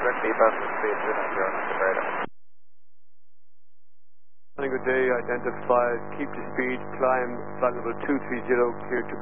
speed bus speed 290, Breda. Good day, identified, keep the speed, climb flight level 230, clear to Bamba. Keep the speed, climb flight level 230, direct bound flight Ryanair 9 November.